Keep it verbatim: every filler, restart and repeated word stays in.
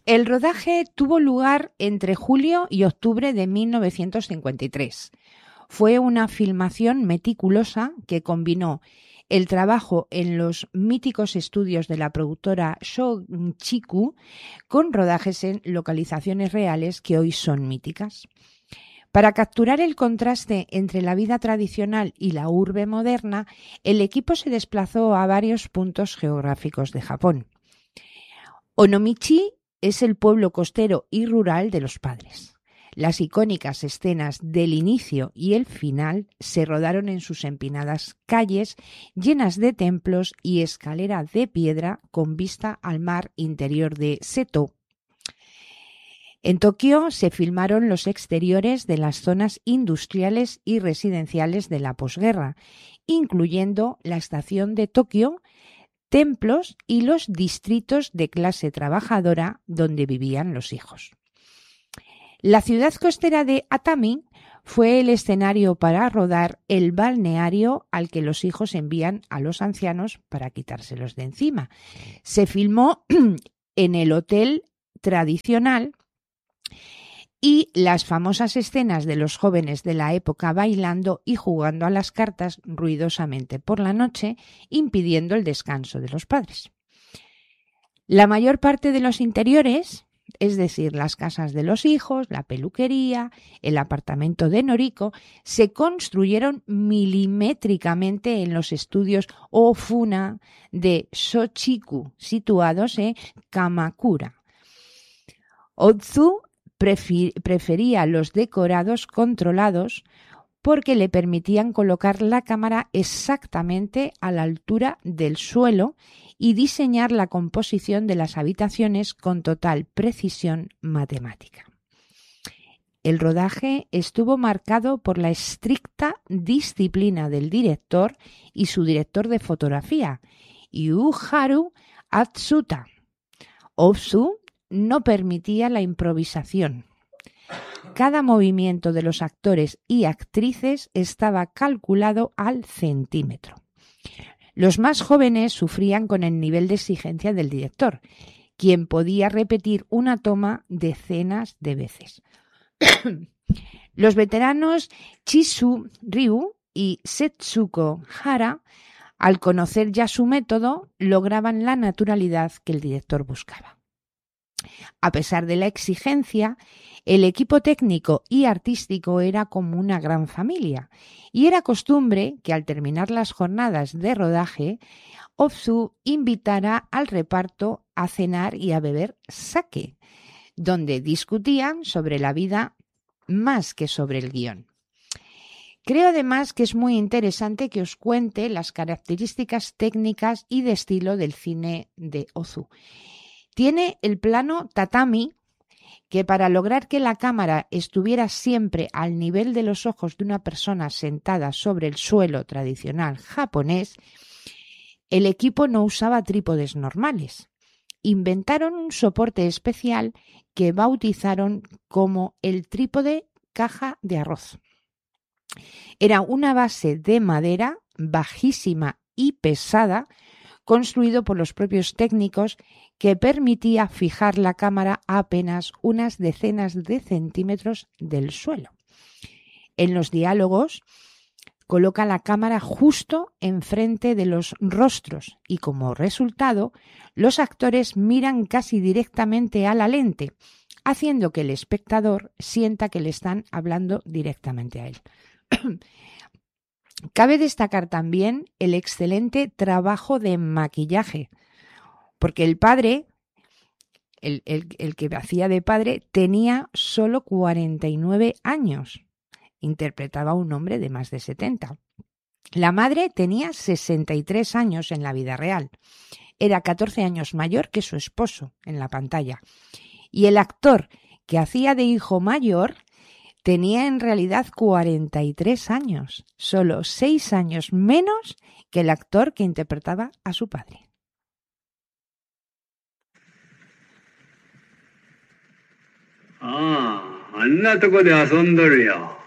El rodaje tuvo lugar entre julio y octubre de mil novecientos cincuenta y tres. Fue una filmación meticulosa que combinó el trabajo en los míticos estudios de la productora Shōchiku con rodajes en localizaciones reales que hoy son míticas. Para capturar el contraste entre la vida tradicional y la urbe moderna, el equipo se desplazó a varios puntos geográficos de Japón. Onomichi es el pueblo costero y rural de los padres. Las icónicas escenas del inicio y el final se rodaron en sus empinadas calles llenas de templos y escalera de piedra con vista al mar interior de Seto. En Tokio se filmaron los exteriores de las zonas industriales y residenciales de la posguerra, incluyendo la estación de Tokio, templos y los distritos de clase trabajadora donde vivían los hijos. La ciudad costera de Atami fue el escenario para rodar el balneario al que los hijos envían a los ancianos para quitárselos de encima. Se filmó en el hotel tradicional y las famosas escenas de los jóvenes de la época bailando y jugando a las cartas ruidosamente por la noche, impidiendo el descanso de los padres. La mayor parte de los interiores, es decir, las casas de los hijos, la peluquería, el apartamento de Noriko, se construyeron milimétricamente en los estudios Ofuna de Shōchiku, situados en Kamakura. Otsu prefería los decorados controlados porque le permitían colocar la cámara exactamente a la altura del suelo y diseñar la composición de las habitaciones con total precisión matemática. El rodaje estuvo marcado por la estricta disciplina del director y su director de fotografía, Yuharu Atsuta. Otsu no permitía la improvisación. Cada movimiento de los actores y actrices estaba calculado al centímetro. Los más jóvenes sufrían con el nivel de exigencia del director, quien podía repetir una toma decenas de veces. Los veteranos Chisu Ryu y Setsuko Hara, al conocer ya su método, lograban la naturalidad que el director buscaba. A pesar de la exigencia, el equipo técnico y artístico era como una gran familia y era costumbre que al terminar las jornadas de rodaje, Otsu invitara al reparto a cenar y a beber sake, donde discutían sobre la vida más que sobre el guión. Creo además que es muy interesante que os cuente las características técnicas y de estilo del cine de Otsu. Tiene el plano tatami, que para lograr que la cámara estuviera siempre al nivel de los ojos de una persona sentada sobre el suelo tradicional japonés, el equipo no usaba trípodes normales. Inventaron un soporte especial que bautizaron como el trípode caja de arroz. Era una base de madera bajísima y pesada, construido por los propios técnicos, que permitía fijar la cámara a apenas unas decenas de centímetros del suelo. En los diálogos coloca la cámara justo enfrente de los rostros y como resultado los actores miran casi directamente a la lente, haciendo que el espectador sienta que le están hablando directamente a él. Cabe destacar también el excelente trabajo de maquillaje, porque el padre, el, el, el que hacía de padre, tenía solo cuarenta y nueve años. Interpretaba a un hombre de más de setenta. La madre tenía sesenta y tres años en la vida real. Era catorce años mayor que su esposo en la pantalla. Y el actor que hacía de hijo mayor tenía en realidad cuarenta y tres años, solo seis años menos que el actor que interpretaba a su padre. Ah, あんなとこで遊んどるよ。